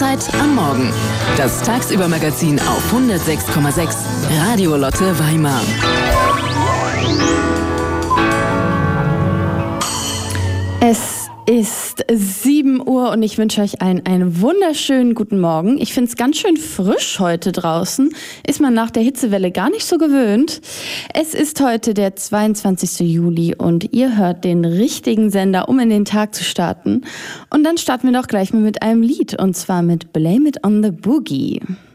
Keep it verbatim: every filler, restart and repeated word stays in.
Jederzeit am Morgen. Das Tagsüber-Magazin auf hundertsechs Komma sechs Radio Lotte Weimar. Es ist sieben Uhr und ich wünsche euch allen einen wunderschönen guten Morgen. Ich finde es ganz schön frisch heute draußen. Ist man nach der Hitzewelle gar nicht so gewöhnt. Es ist heute der zweiundzwanzigster Juli und ihr hört den richtigen Sender, um in den Tag zu starten. Und dann starten wir doch gleich mal mit einem Lied und zwar mit Blame It on the Boogie.